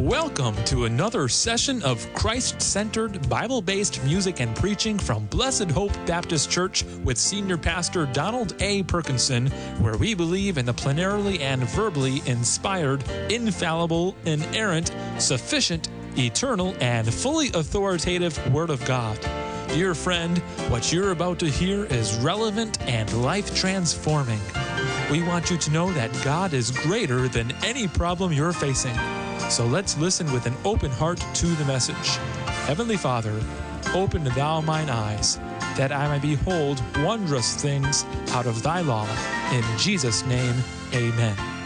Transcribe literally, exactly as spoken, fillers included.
Welcome to another session of Christ-centered, Bible-based music and preaching from Blessed Hope Baptist Church with Senior Pastor Donald A. Perkinson, where we believe in the plenarily and verbally inspired, infallible, inerrant, sufficient, eternal, and fully authoritative Word of God. Dear friend, what you're about to hear is relevant and life-transforming. We want you to know that God is greater than any problem you're facing. So let's listen with an open heart to the message. Heavenly Father, open thou mine eyes, that I may behold wondrous things out of thy law. In Jesus' name, amen.